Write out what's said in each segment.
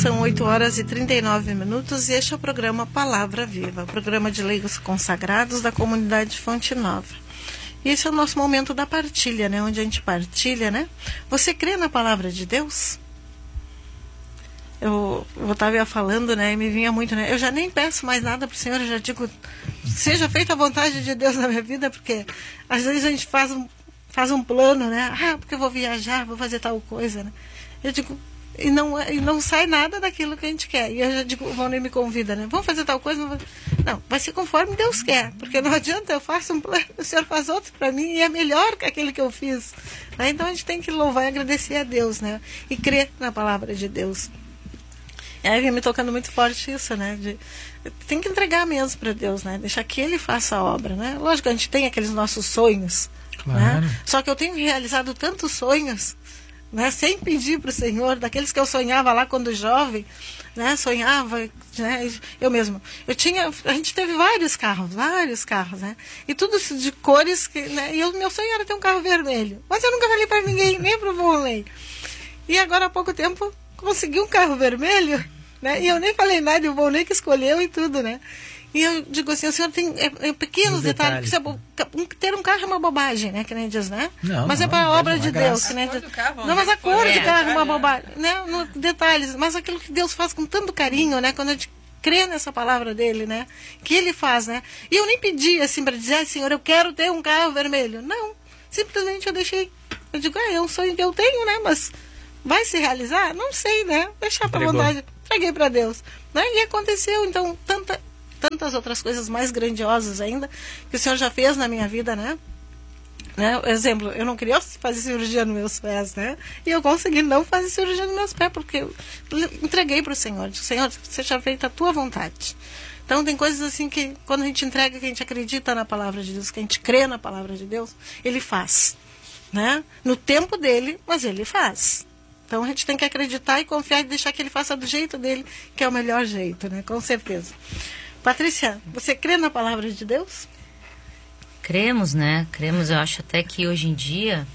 São 8h39 e este é o programa Palavra Viva, programa de leigos consagrados da comunidade Fonte Nova. E esse é o nosso momento da partilha, né? Onde a gente partilha, né? Você crê na palavra de Deus? Eu estava falando, né? E me vinha muito, né? Eu já nem peço mais nada para o Senhor, eu já digo, seja feita a vontade de Deus na minha vida, porque às vezes a gente faz um plano, né? Ah, porque eu vou viajar, vou fazer tal coisa, né? Eu digo, e não sai nada daquilo que a gente quer. E eu já digo, o Valnei me convida, né? Vamos fazer tal coisa? Não, vai ser conforme Deus quer. Porque não adianta, eu faço um plano, o Senhor faz outro para mim e é melhor que aquele que eu fiz. Né? Então a gente tem que louvar e agradecer a Deus, né? E crer na palavra de Deus. E aí vem me tocando muito forte isso, né? Tem que entregar mesmo para Deus, né? Deixar que Ele faça a obra, né? Lógico que a gente tem aqueles nossos sonhos, claro, né? Só que eu tenho realizado tantos sonhos, né, sem pedir para o Senhor, daqueles que eu sonhava lá quando jovem, né, sonhava, né, eu mesmo, a gente teve vários carros, né, e tudo de cores, né, e o meu sonho era ter um carro vermelho, mas eu nunca falei para ninguém, nem para o Volney, e agora há pouco tempo consegui um carro vermelho, né, e eu nem falei nada, e o Volney que escolheu e tudo, né. E eu digo assim, o senhor tem pequenos detalhes, ter um carro é uma bobagem, né, que nem diz, né? Não, mas é para a obra de Deus. Que nem diz. Não, mas a cor do carro é uma bobagem, né? Detalhes, mas aquilo que Deus faz com tanto carinho, né? Quando a gente crê nessa palavra dele, né? Que ele faz, né? E eu nem pedi assim para dizer, Senhor, eu quero ter um carro vermelho. Não, simplesmente eu deixei, eu digo, é um sonho que eu tenho, né? Mas vai se realizar? Não sei, né? Deixar para vontade, entreguei para Deus. Né? E aconteceu, então, tantas outras coisas mais grandiosas ainda que o Senhor já fez na minha vida, né? Exemplo, eu não queria fazer cirurgia nos meus pés, né? E eu consegui não fazer cirurgia nos meus pés, porque eu entreguei para o Senhor. Disse, Senhor, seja feita a tua vontade. Então tem coisas assim que quando a gente entrega, que a gente acredita na palavra de Deus, que a gente crê na palavra de Deus, Ele faz, né? No tempo dele, mas Ele faz. Então a gente tem que acreditar e confiar e deixar que Ele faça do jeito dele, que é o melhor jeito, né? Com certeza. Patrícia, você crê na palavra de Deus? Cremos, né? Cremos, eu acho até que hoje em dia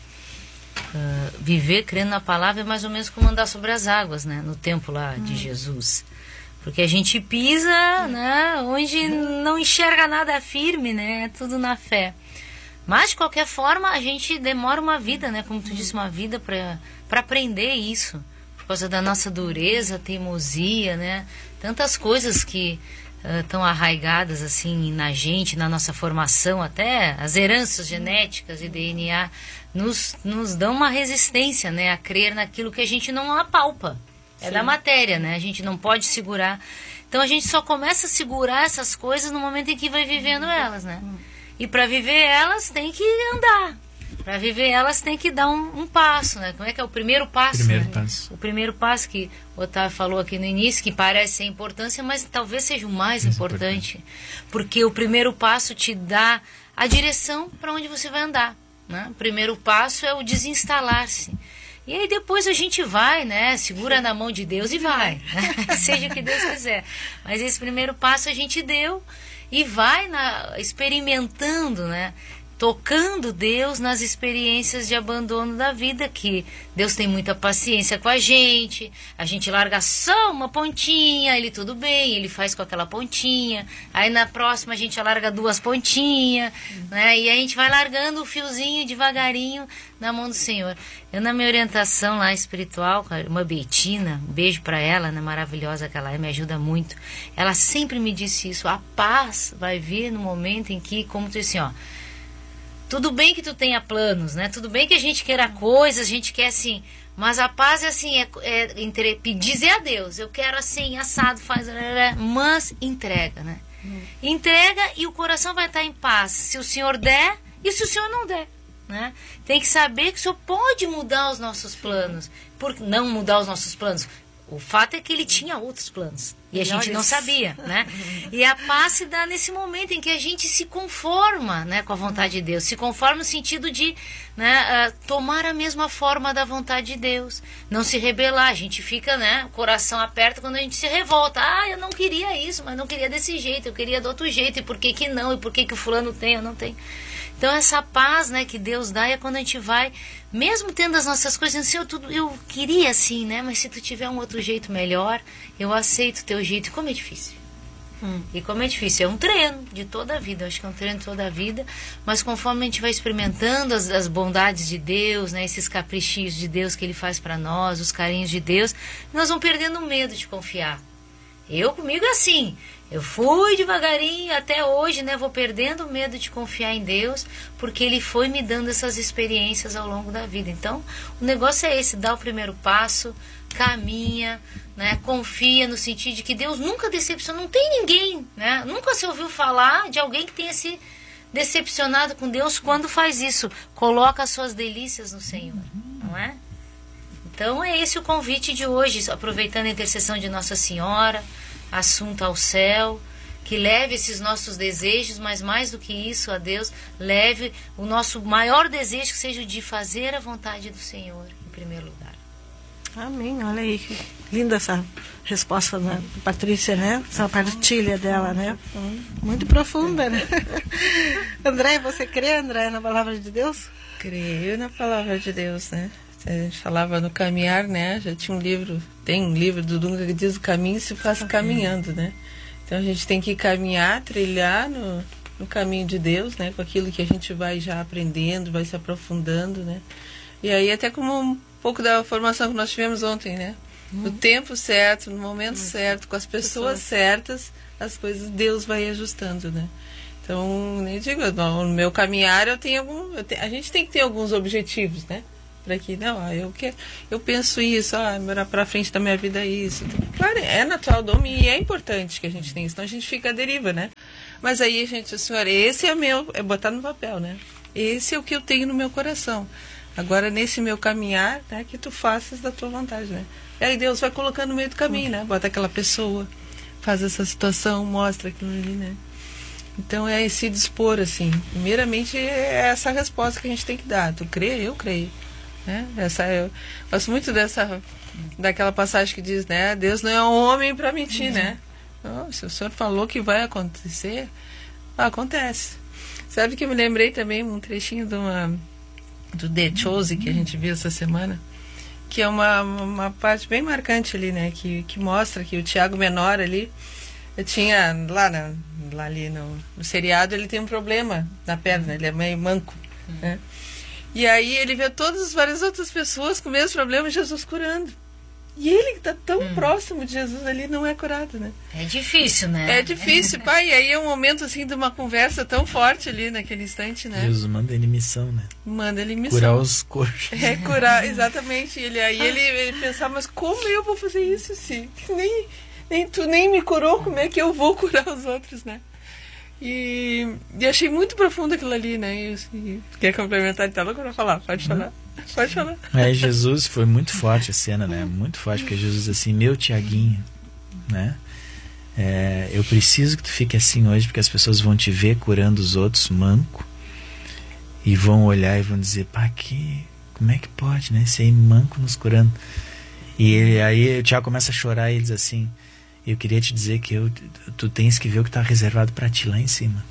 viver crendo na palavra é mais ou menos como andar sobre as águas, né? No tempo lá de Jesus. Porque a gente pisa, né? Onde não enxerga nada firme, né? É tudo na fé. Mas, de qualquer forma, a gente demora uma vida, né? Como tu disse, uma vida para aprender isso. Por causa da nossa dureza, teimosia, né? Tantas coisas que tão arraigadas assim na gente, na nossa formação, até as heranças genéticas e DNA nos dão uma resistência, né, a crer naquilo que a gente não apalpa. É Sim. Da matéria, né? A gente não pode segurar. Então a gente só começa a segurar essas coisas no momento em que vai vivendo elas, né? E para viver elas tem que andar. Para viver elas tem que dar um passo, né? Como é que é o primeiro passo? O primeiro passo que o Otávio falou aqui no início, que parece ser importância, mas talvez seja o mais importante. Porque o primeiro passo te dá a direção para onde você vai andar, né? O primeiro passo é o desinstalar-se. E aí depois a gente vai, né? Segura na mão de Deus e vai, né? Seja o que Deus quiser. Mas esse primeiro passo a gente deu e vai experimentando, né? Tocando Deus nas experiências de abandono da vida, que Deus tem muita paciência com a gente larga só uma pontinha, Ele tudo bem, Ele faz com aquela pontinha, aí na próxima a gente larga 2 pontinhas, né? E a gente vai largando o fiozinho devagarinho na mão do Senhor. Eu, na minha orientação lá espiritual, uma Betina, um beijo para ela, né, maravilhosa que ela é, me ajuda muito, ela sempre me disse isso, a paz vai vir no momento em que, como tu disse assim, ó, tudo bem que tu tenha planos, né? Tudo bem que a gente queira coisas, a gente quer assim, mas a paz é assim, dizer a Deus, eu quero assim, assado, faz, mas entrega, né? Entrega e o coração vai estar em paz, se o Senhor der e se o Senhor não der, né? Tem que saber que o Senhor pode mudar os nossos planos, por não mudar os nossos planos. O fato é que ele tinha outros planos. E a gente não sabia, né? E a paz se dá nesse momento em que a gente se conforma, né, com a vontade de Deus. Se conforma no sentido de, né, tomar a mesma forma da vontade de Deus. Não se rebelar. A gente fica, né, o coração aperta quando a gente se revolta. Ah, eu não queria isso, mas não queria desse jeito. Eu queria do outro jeito. E por que que não? E por que que o fulano tem, eu não tenho? Então essa paz, né, que Deus dá é quando a gente vai, mesmo tendo as nossas coisas, assim, eu queria assim, né, mas se tu tiver um outro jeito melhor, eu aceito o teu jeito. E como é difícil. E como é difícil, é um treino de toda a vida, eu acho que é um treino de toda a vida, mas conforme a gente vai experimentando as bondades de Deus, né, esses caprichinhos de Deus que Ele faz para nós, os carinhos de Deus, nós vamos perdendo o medo de confiar. Eu comigo assim, eu fui devagarinho até hoje, né, vou perdendo o medo de confiar em Deus, porque Ele foi me dando essas experiências ao longo da vida. Então, o negócio é esse, dá o primeiro passo, caminha, né, confia no sentido de que Deus nunca decepciona, não tem ninguém, né, nunca se ouviu falar de alguém que tenha se decepcionado com Deus quando faz isso, coloca as suas delícias no Senhor, não é? Então é esse o convite de hoje, aproveitando a intercessão de Nossa Senhora, assunto ao céu, que leve esses nossos desejos, mas mais do que isso, a Deus, leve o nosso maior desejo, que seja o de fazer a vontade do Senhor, em primeiro lugar. Amém, olha aí, que linda essa resposta da Patrícia, né? Essa partilha dela, né? Muito profunda, né? André, você crê, André, na palavra de Deus? Creio na palavra de Deus, né? A gente falava no caminhar, né? Já tinha tem um livro do Dunga que diz: o caminho se faz caminhando, né? Então a gente tem que caminhar, trilhar no caminho de Deus, né? Com aquilo que a gente vai já aprendendo, vai se aprofundando, né? E aí até como um pouco da formação que nós tivemos ontem, né? No tempo certo, no momento certo, com as pessoas certas, as coisas Deus vai ajustando, né? Então, nem digo, no meu caminhar a gente tem que ter alguns objetivos, né? Para que, não, eu penso isso, para frente da minha vida é isso. Então, claro, é natural do homem e é importante que a gente tenha isso, senão a gente fica à deriva, né? Mas aí, senhora, esse é é botar no papel, né? Esse é o que eu tenho no meu coração. Agora, nesse meu caminhar, né, que tu faças da tua vontade, né? E aí Deus vai colocando no meio do caminho, né? Bota aquela pessoa, faz essa situação, mostra aquilo ali, né? Então, é se dispor, assim. Primeiramente, é essa resposta que a gente tem que dar. Tu crê? Eu creio. Né? Eu gosto muito daquela passagem que diz, né? Deus não é um homem para mentir, né? Não, se o Senhor falou que vai acontecer, acontece. Sabe que eu me lembrei também um trechinho do The Chosen que a gente viu essa semana, que é uma parte bem marcante ali, né? Que mostra que o Tiago menor ali, tinha lá ali no seriado, ele tem um problema na perna, ele é meio manco, né? E aí ele vê várias outras pessoas com o mesmo problema, Jesus curando. E ele que está tão próximo de Jesus ali não é curado, né? É difícil, né? É difícil, pai. E aí é um momento assim de uma conversa tão forte ali naquele instante, né? Jesus manda ele missão, né? Manda ele missão. Curar os coxos. É, curar, exatamente. Ele pensava, mas como eu vou fazer isso se tu nem me curou, como é que eu vou curar os outros, né? E achei muito profundo aquilo ali, né? Quer complementar? Tá louco pra falar? Pode falar. Pode falar. Jesus, foi muito forte a cena, né? Muito forte, porque Jesus assim, meu Tiaguinho, né? Eu preciso que tu fique assim hoje, porque as pessoas vão te ver curando os outros manco e vão olhar e vão dizer, pá, como é que pode, né? Esse aí manco nos curando. E aí o Tiago começa a chorar e ele diz assim, eu queria te dizer que tu tens que ver o que está reservado para ti lá em cima.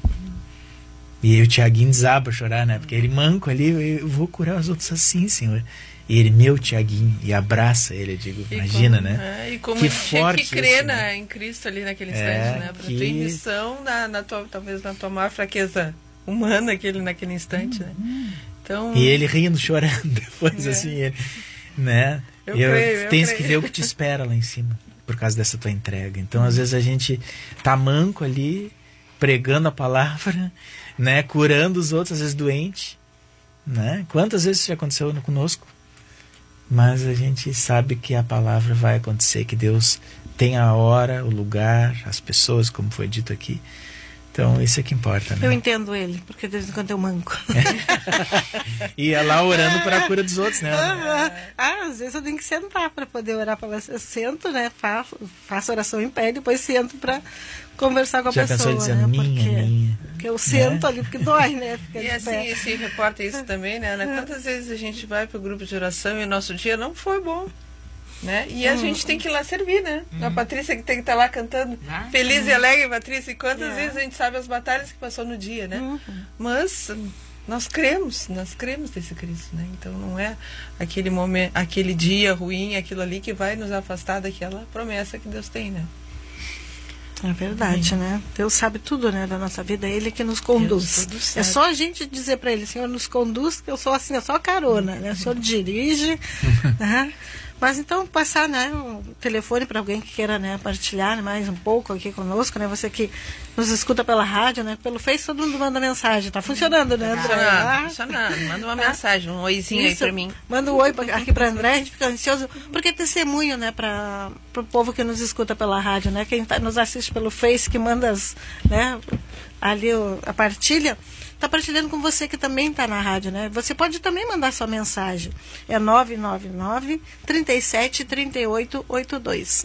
E aí o Tiaguinho desaba a chorar, né? Porque ele manco ali, eu vou curar os outros assim, Senhor. E ele, meu Tiaguinho, e abraça ele, eu digo, imagina, né? E como que a gente tinha forte que crer, isso, né? em Cristo ali naquele instante, né? Para tua missão, talvez na tua maior fraqueza humana naquele instante, né? Então, e ele rindo, chorando depois, assim, ele, né? Eu creio. Que ver o que te espera lá em cima, por causa dessa tua entrega. Então, às vezes a gente tá manco ali, pregando a palavra, né? Curando os outros, às vezes doente, né? Quantas vezes isso já aconteceu conosco? Mas a gente sabe que a palavra vai acontecer, que Deus tem a hora, o lugar, as pessoas, como foi dito aqui. Então, isso é que importa, né? Eu entendo ele, porque de vez em quando eu manco. E ia lá orando para a cura dos outros, né? Às vezes eu tenho que sentar para poder orar para você. Eu sento, né? Faço oração em pé e depois sento para conversar com a já pessoa. Já pensou dizendo, né? minha. Porque eu sento ali, porque dói, né? E assim, se reporta isso também, né? Quantas vezes a gente vai para o grupo de oração e o nosso dia não foi bom, né? E a gente tem que ir lá servir, né? A Patrícia que tem que estar lá cantando feliz e alegre, Patrícia. E quantas vezes a gente sabe as batalhas que passou no dia, né? Mas nós cremos nesse Cristo, né? Então não é aquele momento, aquele dia ruim, aquilo ali que vai nos afastar daquela promessa que Deus tem, né? É verdade, né? Deus sabe tudo, né, da nossa vida, é Ele que nos conduz. É só a gente dizer para Ele, Senhor, nos conduz, que eu sou assim, é só carona, né? O Senhor dirige, né? Mas então passar, né, o telefone para alguém que queira, né, partilhar mais um pouco aqui conosco, né? Você que nos escuta pela rádio, né? Pelo Face todo mundo manda mensagem. Tá funcionando, né, André? Funcionando. Manda uma mensagem, um oizinho aí para mim. Manda um oi aqui para André, a gente fica ansioso, porque é testemunho, né, para o povo que nos escuta pela rádio, né? Quem nos assiste pelo Face, que manda né, ali a partilha, está partilhando com você que também está na rádio, né? Você pode também mandar sua mensagem. É 999-373882.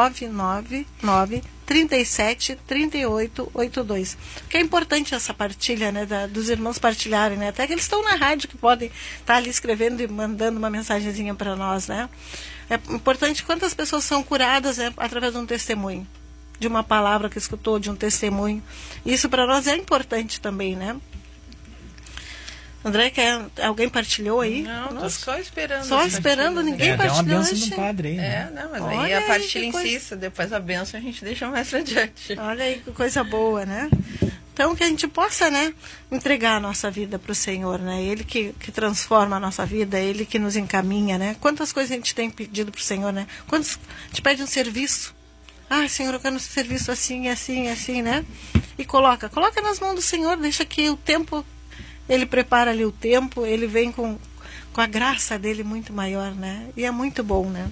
999-373882. Que é importante essa partilha, né? Dos irmãos partilharem, né? Até que eles estão na rádio, que podem estar ali escrevendo e mandando uma mensagenzinha para nós, né? É importante quantas pessoas são curadas, né, através de um testemunho, de uma palavra que escutou, de um testemunho. Isso para nós é importante também, né? André, alguém partilhou aí? Não, tô só esperando. Só esperando, ninguém partilhou. Uma bênção do padre aí, né? Não, mas aí a partilha insista, depois a bênção a gente deixa mais adiante. Olha aí que coisa boa, né? Então que a gente possa, né, entregar a nossa vida para o Senhor, né? Ele que transforma a nossa vida, Ele que nos encaminha, né? Quantas coisas a gente tem pedido para o Senhor, né? Quantos a gente pede um serviço? Ah, Senhor, eu quero um serviço assim, assim, assim, né? E coloca nas mãos do Senhor, deixa que o tempo... Ele prepara ali o tempo, ele vem com a graça dele muito maior, né? E é muito bom, né?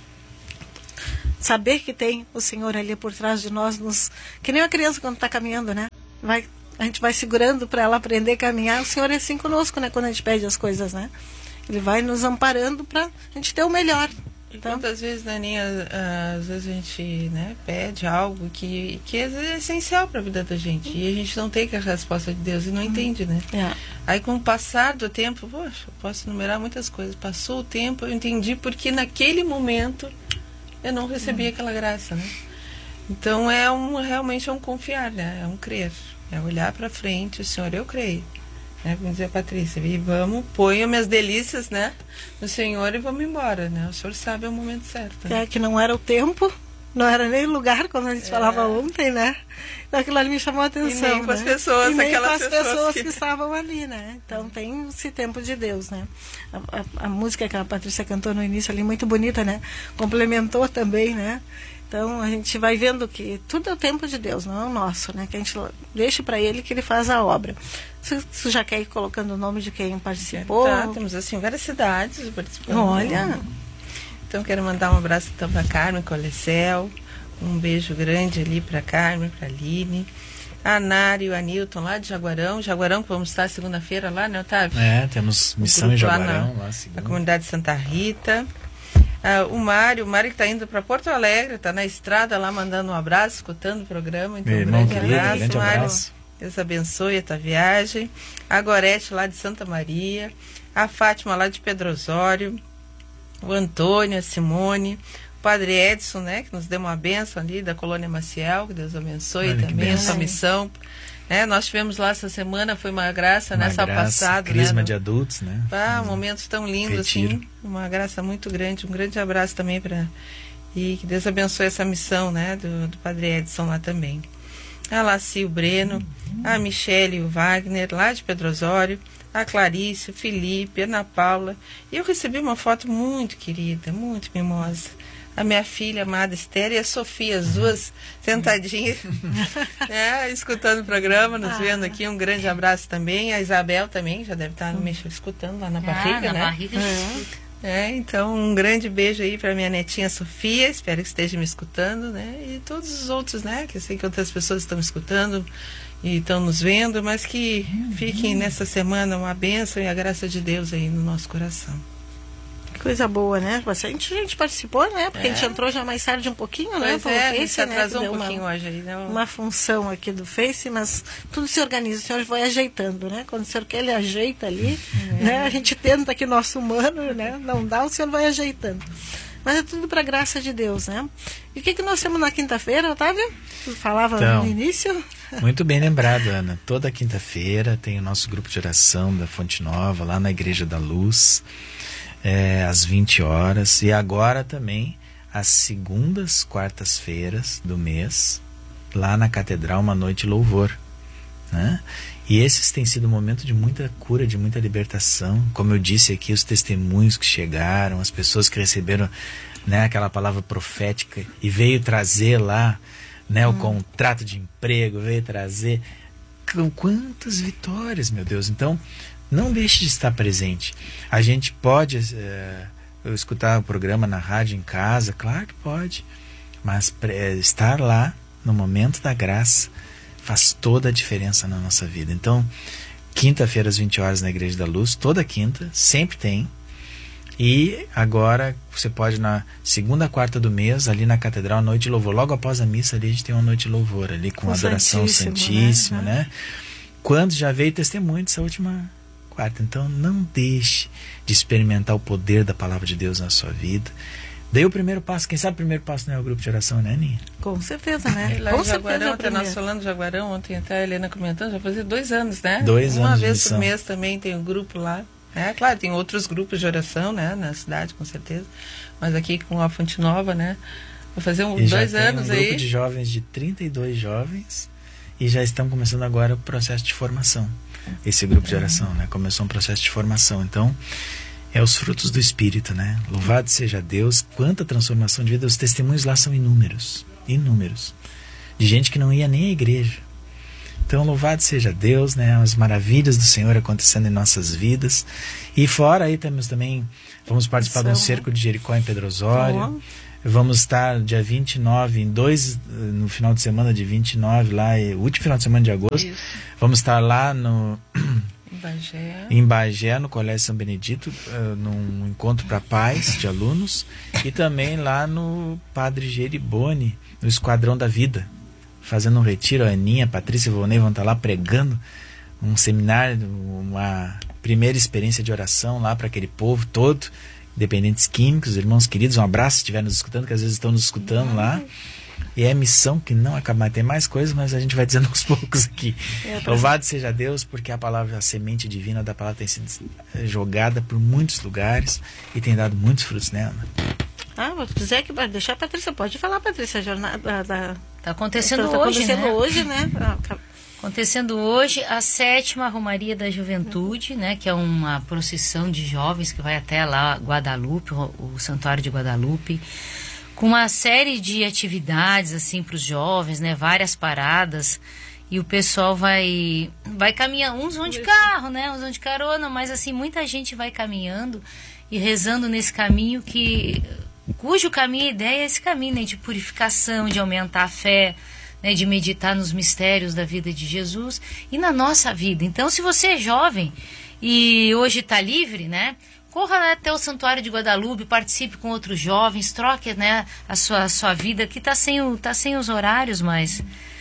Saber que tem o Senhor ali por trás de nós, que nem uma criança quando está caminhando, né? A gente vai segurando para ela aprender a caminhar. O Senhor é assim conosco, né? Quando a gente pede as coisas, né? Ele vai nos amparando para a gente ter o melhor. Então, quantas vezes, Naninha, às vezes a gente, né, pede algo que é essencial para a vida da gente e a gente não tem a resposta de Deus e não entende, né? Aí com o passar do tempo, poxa, eu posso enumerar muitas coisas. Passou o tempo, eu entendi porque naquele momento eu não recebi aquela graça, né? Então realmente é um confiar, né? É um crer, é olhar para frente, o Senhor, eu creio. Como dizia a Patrícia, e vamos, ponho minhas delícias, né, no Senhor e vamos embora, né? O Senhor sabe o momento certo. Né? Que não era o tempo, não era nem o lugar, como a gente falava ontem, né? Então aquilo ali me chamou a atenção. E nem com as pessoas, e nem aquelas com as pessoas que estavam ali, né? Então tem esse tempo de Deus, né? A música que a Patrícia cantou no início ali, muito bonita, né? Complementou também, né? Então a gente vai vendo que tudo é o tempo de Deus, não é o nosso, né? Que a gente deixa para Ele que Ele faz a obra. Você já quer ir colocando o nome de quem participou? Temos assim várias cidades participando. Olha! Então quero mandar um abraço então para Carmen Colecel, um beijo grande ali para Carmen, para Aline, a Nari e o Anilton lá de Jaguarão, que vamos estar segunda-feira lá, né, Otávio? Temos missão em Jaguarão, lá na comunidade Santa Rita. O Mário que está indo para Porto Alegre, está na estrada lá mandando um abraço, escutando o programa. Então, meu irmão querido, grande abraço. Deus abençoe a tua viagem. A Gorete lá de Santa Maria, a Fátima lá de Pedro Osório, o Antônio, a Simone, o Padre Edson, né, que nos deu uma bênção ali da Colônia Maciel, que Deus abençoe também a sua missão. Nós tivemos lá essa semana, foi uma graça, nessa passada. Crisma de adultos, né? Momentos tão lindos, assim. Uma graça muito grande. Um grande abraço também e que Deus abençoe essa missão, né? Do Padre Edson lá também. A Laci, o Breno, a Michele e o Wagner, lá de Pedro Osório, a Clarice, o Felipe, a Ana Paula. E eu recebi uma foto muito querida, muito mimosa. A minha filha amada Esther e a Sofia, as duas sentadinhas, escutando o programa, nos vendo aqui. Um grande abraço também. A Isabel também, já deve estar escutando lá na barriga, né? Barriga então, um grande beijo aí para minha netinha Sofia, espero que esteja me escutando, né? E todos os outros, né? Que eu sei que outras pessoas estão escutando e estão nos vendo, mas que fiquem nessa semana uma bênção e a graça de Deus aí no nosso coração. Coisa boa, né? Bastante gente participou, né? Porque a gente entrou já mais tarde um pouquinho, né? Pois a gente se atrasou um pouquinho hoje aí, né? Uma função aqui do Face, mas tudo se organiza, o senhor vai ajeitando, né? Quando o senhor quer, ele ajeita ali, né? A gente tenta aqui nosso humano, né? Não dá, o senhor vai ajeitando. Mas é tudo para a graça de Deus, né? E o que nós temos na quinta-feira, Otávio? Tu falava então, no início. Muito bem lembrado, Ana. Toda quinta-feira tem o nosso grupo de oração da Fonte Nova, lá na Igreja da Luz, às 20 horas. E agora também, às segundas, quartas-feiras do mês, lá na Catedral, uma noite de louvor, né? E esses têm sido um momento de muita cura, de muita libertação. Como eu disse aqui, os testemunhos que chegaram, as pessoas que receberam, né, aquela palavra profética e veio trazer lá, né, o contrato de emprego, veio trazer quantas vitórias, meu Deus. Então, não deixe de estar presente. A gente pode escutar o programa na rádio em casa, claro que pode, mas estar lá no momento da graça faz toda a diferença na nossa vida. Então, quinta-feira às 20 horas na Igreja da Luz, toda quinta, sempre tem. E agora você pode na segunda, quarta do mês, ali na Catedral, noite de louvor. Logo após a missa ali, a gente tem uma noite de louvor ali com adoração Santíssima, né? Quando já veio testemunho dessa última quarta. Então, não deixe de experimentar o poder da Palavra de Deus na sua vida. Dei o primeiro passo. Quem sabe o primeiro passo não é o grupo de oração, né, Aninha? Com certeza, né? Lá com em Jaguarão, certeza até nós falando de Jaguarão, ontem até a Helena comentando, já fazia 2 anos, né? 2 anos Uma de vez missão. por mês também tem um grupo lá. Claro, tem outros grupos de oração, né? Na cidade, com certeza. Mas aqui com a Fonte Nova, né? Vai fazer 2 anos aí. Um grupo de jovens, de 32 jovens, e já estão começando agora o processo de formação. Esse grupo de oração, né? Começou um processo de formação. Então, é os frutos do Espírito, né? Louvado seja Deus, quanta transformação de vida. Os testemunhos lá são inúmeros, inúmeros, de gente que não ia nem à igreja. Então, louvado seja Deus, né? As maravilhas do Senhor acontecendo em nossas vidas. E fora aí temos também, vamos participar de um cerco de Jericó em Pedro Osório. Vamos estar dia 29, no final de semana de 29, lá, o último final de semana de agosto. Isso. Vamos estar lá no... em Bagé, no Colégio São Benedito, num encontro para pais de alunos, e também lá no Padre Geribone, no Esquadrão da Vida, fazendo um retiro. A Aninha, a Patrícia e o Volney vão estar lá pregando um seminário, uma primeira experiência de oração lá para aquele povo todo, dependentes químicos, irmãos queridos, um abraço se estiver nos escutando, que às vezes estão nos escutando lá. E é missão que não acaba. Tem mais coisas, mas a gente vai dizendo aos poucos aqui. Louvado seja Deus, porque a palavra, a semente divina da palavra tem sido jogada por muitos lugares e tem dado muitos frutos, né, Ana? Vou dizer que vai deixar a Patrícia. Pode falar, Patrícia, a jornada Está acontecendo hoje, né? Acontecendo hoje a 7ª Romaria da Juventude, né, que é uma procissão de jovens que vai até lá Guadalupe, o Santuário de Guadalupe, com uma série de atividades assim para os jovens, né, várias paradas, e o pessoal vai caminhando, uns vão de carro, né, uns vão de carona, mas assim muita gente vai caminhando e rezando nesse caminho cujo caminho, a ideia é esse caminho, né, de purificação, de aumentar a fé, né, de meditar nos mistérios da vida de Jesus e na nossa vida. Então, se você é jovem e hoje está livre, né, corra lá até o Santuário de Guadalupe, participe com outros jovens, troque, né, a sua vida, que tá sem os horários, mas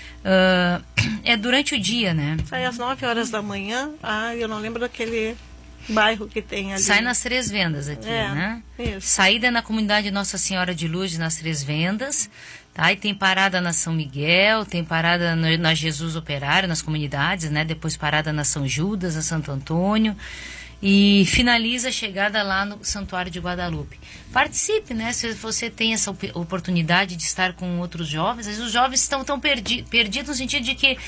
é durante o dia, né? Sai às 9 horas da manhã. Eu não lembro daquele bairro que tem ali. Sai nas Três Vendas aqui, né? Isso. Saída na comunidade Nossa Senhora de Lourdes, nas Três Vendas, tá? E tem parada na São Miguel, tem parada na Jesus Operário, nas comunidades, né? Depois parada na São Judas, na Santo Antônio. E finaliza a chegada lá no Santuário de Guadalupe. Participe, né? Se você tem essa oportunidade de estar com outros jovens, às vezes os jovens estão tão perdidos no sentido de que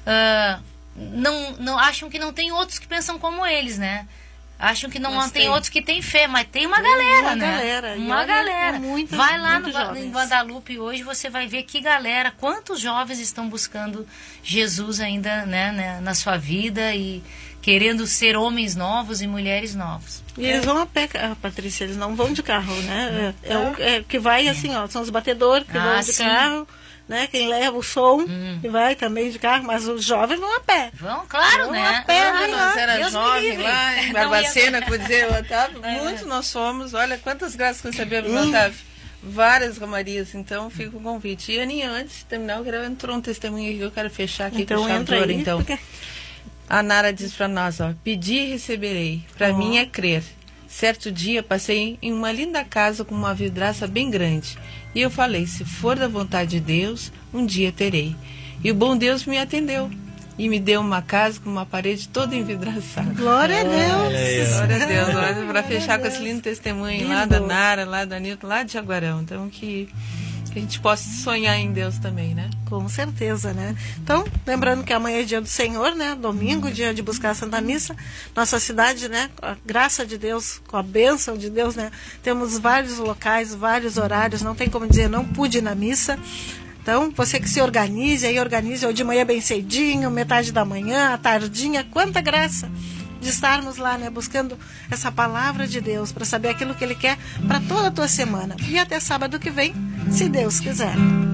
não acham que não tem outros que pensam como eles, né? Acham que não tem outros que têm fé, mas tem uma galera, né? Uma galera. Vai lá em Guadalupe hoje, você vai ver que galera, quantos jovens estão buscando Jesus ainda, né, na sua vida e querendo ser homens novos e mulheres novos. E eles vão a pé, Patrícia, eles não vão de carro, né? Que vai assim, são os batedores que vão de carro, né? Quem leva o som que vai também de carro, mas os jovens vão a pé. Vão, claro, né? A pé, nós era jovem lá em Barbacena, que vou dizer, Otávio, muitos nós somos, olha quantas graças que recebemos, Otávio. Várias romarias, então fica o convite. E Aninha, antes de terminar, entrou um testemunho aqui que eu quero fechar aqui com chave de ouro, então. A Nara diz para nós, pedi e receberei. Para mim é crer. certo dia passei em uma linda casa com uma vidraça bem grande. E eu falei, se for da vontade de Deus, um dia terei. E o bom Deus me atendeu. E me deu uma casa com uma parede toda envidraçada. Glória a Deus! Glória a Deus. Para fechar com esse lindo testemunho lindo. Lá da Nara, lá da Nilton, lá de Jaguarão. Então, que a gente possa sonhar em Deus também, né? Com certeza, né? Então, lembrando que amanhã é dia do Senhor, né? Domingo, dia de buscar a Santa Missa. Nossa cidade, né? Com a graça de Deus, com a bênção de Deus, né? Temos vários locais, vários horários. Não tem como dizer, não pude ir na missa. Então, você que se organize, aí organize ou de manhã bem cedinho, metade da manhã, à tardinha. Quanta graça de estarmos lá, né? Buscando essa palavra de Deus para saber aquilo que Ele quer para toda a tua semana. E até sábado que vem, se Deus quiser.